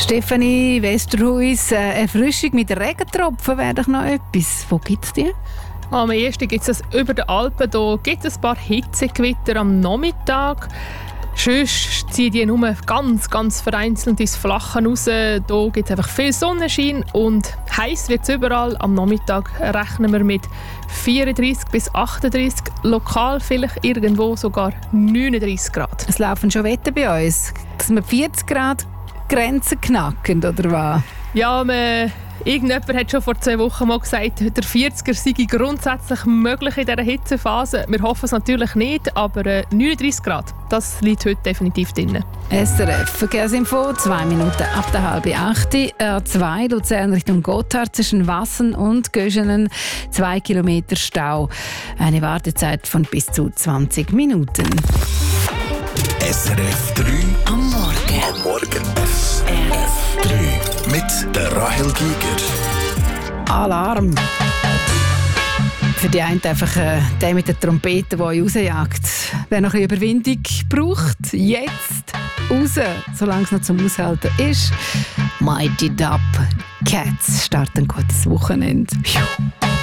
Stefanie Westerhuis, Erfrischung mit Regentropfen wäre doch noch etwas. Wo gibt es die? Am ersten gibt es das über den Alpen. Da gibt es ein paar Hitzegewitter am Nachmittag. Sonst ziehen die nur ganz, ganz vereinzelt ins Flache raus. Da gibt es einfach viel Sonnenschein und heiß wird es überall. Am Nachmittag rechnen wir mit 34 bis 38, lokal vielleicht irgendwo sogar 39 Grad. Es laufen schon Wetter bei uns, dass wir 40 Grad Grenzen knacken, oder was? Ja, irgendjemand hat schon vor 2 Wochen mal gesagt, der 40er sei grundsätzlich möglich in dieser Hitzephase. Wir hoffen es natürlich nicht, aber 39 Grad, das liegt heute definitiv drin. SRF Verkehrsinfo, 2 Minuten ab der 7:30. A2 Luzern Richtung Gotthard zwischen Wassen und Göschenen 2 Kilometer Stau. Eine Wartezeit von bis zu 20 Minuten. SRF 3 am Morgen. Am Morgen. SRF 3 mit der Rahel Giger. Alarm! Für die einen einfach der mit der Trompete, der euch rausjagt. Wer noch ein bisschen Überwindung braucht, jetzt raus, solange es noch zum Aushalten ist. Mighty Dub Cats starten ein gutes Wochenende.